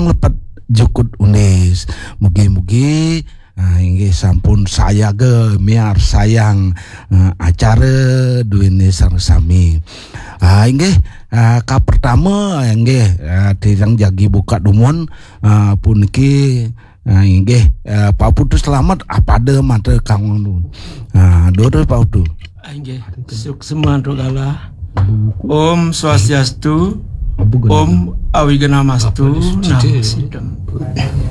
Memang lepat jukut unis. Mugi-mugi inggih sampun saya ge miar sayang acara duwene sareng sami. Inggih ka pertama inggih tirang jagi buka dumon puniki inggih Pak Putu selamat apa ada mata kang dua Pak Putu. Inggih suksema rogala. Om Swastiastu. Om Awigana Mastu. Namo Buddhaya.